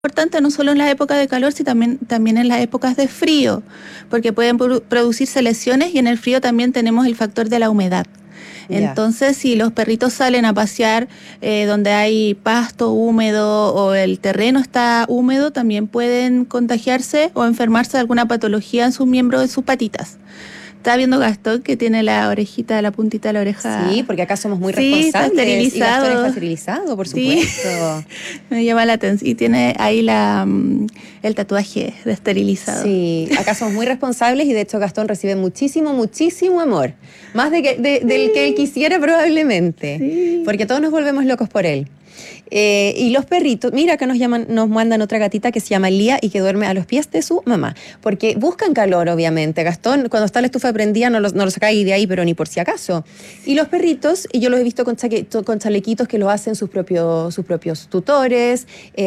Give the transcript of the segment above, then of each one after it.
importante no solo en las épocas de calor, sino también en las épocas de frío, porque pueden producirse lesiones y en el frío también tenemos el factor de la humedad. Entonces, si los perritos salen a pasear donde hay pasto húmedo o el terreno está húmedo, también pueden contagiarse o enfermarse de alguna patología en sus miembros de sus patitas. Está viendo Gastón que tiene la orejita, la puntita de la oreja. Sí, porque acá somos muy responsables. Está esterilizado. Y Gastón está esterilizado, por supuesto. Sí. Me llama la atención. Y tiene ahí el tatuaje de esterilizado. Sí, acá somos muy responsables y de hecho Gastón recibe muchísimo amor. Más del que él quisiera probablemente. Sí. Porque todos nos volvemos locos por él. Y los perritos, mira, acá nos mandan otra gatita que se llama Lía y que duerme a los pies de su mamá, porque buscan calor, obviamente. Gastón, cuando está la estufa prendida, no lo sacáis de ahí, pero ni por si acaso. Y los perritos, y yo los he visto con chalequitos que lo hacen sus propios tutores,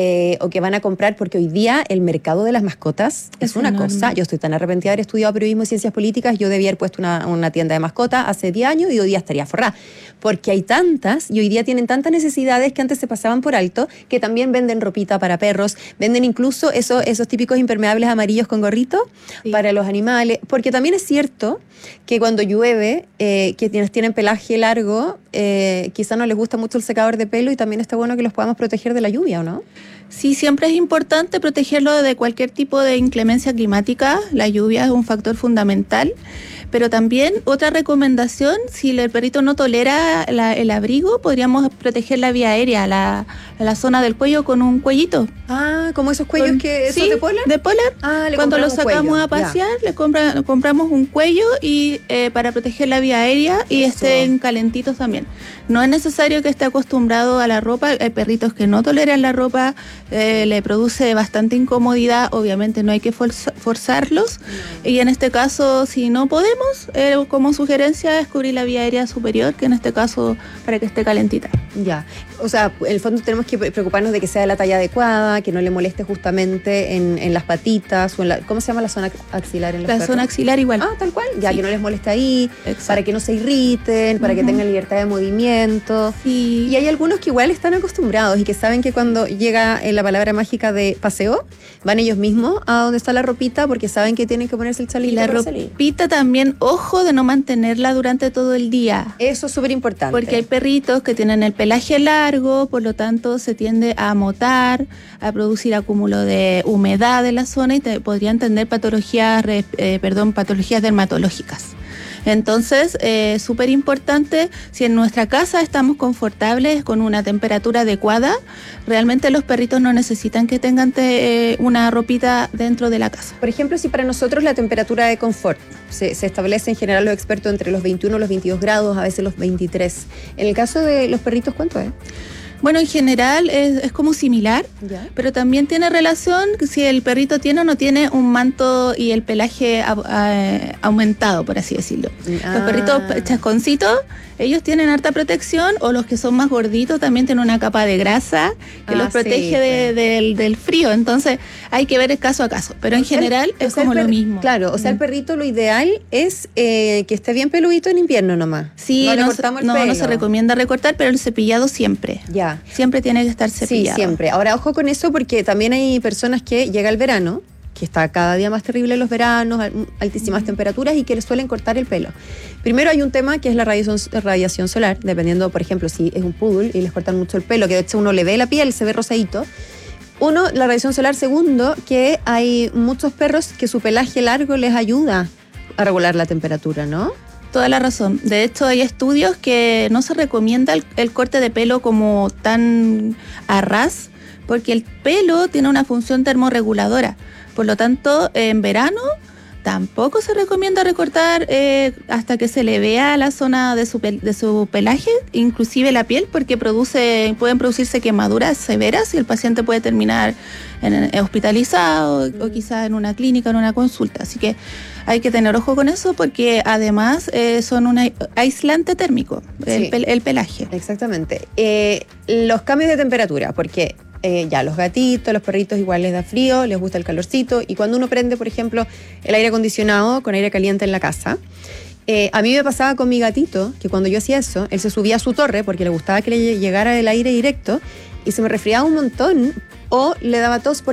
o que van a comprar, porque hoy día el mercado de las mascotas es una cosa. Yo estoy tan arrepentida de haber estudiado periodismo y ciencias políticas. Yo debía haber puesto una tienda de mascotas hace 10 años y hoy día estaría forrada, porque hay tantas, y hoy día tienen tantas necesidades que antes se pasaban por alto, que también venden ropita para perros, venden incluso esos típicos impermeables amarillos con gorrito para los animales, porque también es cierto que cuando llueve, que quienes tienen pelaje largo, quizá no les gusta mucho el secador de pelo y también está bueno que los podamos proteger de la lluvia, ¿o no? Sí, siempre es importante protegerlo de cualquier tipo de inclemencia climática. La lluvia es un factor fundamental. Pero también otra recomendación, si el perrito no tolera el abrigo, podríamos proteger la vía aérea, la zona del cuello con un cuellito. Ah, como esos cuellos ¿esos de polar? De polar. Cuando lo sacamos a pasear, le compramos un cuello y para proteger la vía aérea y estén calentitos también. No es necesario que esté acostumbrado a la ropa. Hay perritos que no toleran la ropa, le produce bastante incomodidad. Obviamente no hay que forzarlos. Y en este caso, si no podemos, como sugerencia es cubrir la vía aérea superior, que en este caso para que esté calentita. Ya, o sea, en el fondo tenemos que preocuparnos de que sea de la talla adecuada, que no le moleste justamente en las patitas o en ¿cómo se llama la zona axilar en los perros? La zona axilar igual. Ah, tal cual, ya, sí. Que no les moleste ahí. Exacto. Para que no se irriten, para que tengan libertad de movimiento. Sí. Y hay algunos que igual están acostumbrados y que saben que cuando llega la palabra mágica de paseo, van ellos mismos a donde está la ropita porque saben que tienen que ponerse el chalequito para salir. La ropita también, ojo de no mantenerla durante todo el día. Eso es súper importante. Porque hay perritos que tienen el pelaje largo, por lo tanto se tiende a amotar, a producir acúmulo de humedad en la zona y podrían tener patologías dermatológicas. Entonces, súper importante, si en nuestra casa estamos confortables con una temperatura adecuada, realmente los perritos no necesitan que tengan una ropita dentro de la casa. Por ejemplo, si para nosotros la temperatura de confort se establece en general los expertos entre los 21 y los 22 grados, a veces los 23. En el caso de los perritos, ¿cuánto es? Bueno, en general es como similar, pero también tiene relación si el perrito tiene o no tiene un manto y el pelaje aumentado, por así decirlo. Los perritos chasconcitos, ellos tienen harta protección, o los que son más gorditos también tienen una capa de grasa que los protege del frío. Entonces hay que ver el caso a caso, pero en general es como lo mismo. Claro, o sea, el perrito lo ideal es que esté bien peludito en invierno nomás. Sí, no se recomienda recortar, pero el cepillado siempre. Ya. Siempre tiene que estar cepillado. Sí, siempre. Ahora, ojo con eso porque también hay personas que llega el verano, que está cada día más terrible los veranos, altísimas temperaturas y que les suelen cortar el pelo. Primero hay un tema que es la radiación solar, dependiendo, por ejemplo, si es un poodle y les cortan mucho el pelo, que de hecho uno le ve la piel, se ve rosadito. Uno, la radiación solar. Segundo, que hay muchos perros que su pelaje largo les ayuda a regular la temperatura, ¿no? Toda la razón. De hecho, hay estudios que no se recomienda el corte de pelo como tan a ras, porque el pelo tiene una función termorreguladora. Por lo tanto, en verano tampoco se recomienda recortar hasta que se le vea la zona de su pelaje, inclusive la piel, porque pueden producirse quemaduras severas y el paciente puede terminar hospitalizado o quizás en una clínica, en una consulta. Así que hay que tener ojo con eso porque además son un aislante térmico, el pelaje. Exactamente. Los cambios de temperatura, porque ya los gatitos, los perritos igual les da frío, les gusta el calorcito, y cuando uno prende, por ejemplo, el aire acondicionado con aire caliente en la casa, a mí me pasaba con mi gatito que cuando yo hacía eso, él se subía a su torre porque le gustaba que le llegara el aire directo y se me resfriaba un montón o le daba tos